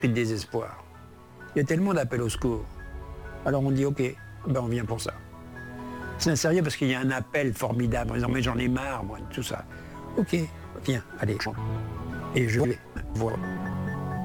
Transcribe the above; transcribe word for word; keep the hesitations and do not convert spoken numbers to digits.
et de désespoir. Il y a tellement d'appels au secours. Alors on dit, ok, ben on vient pour ça. C'est sérieux parce qu'il y a un appel formidable en disant, mais j'en ai marre, moi, de tout ça. Ok, viens, allez. Et je vais voir.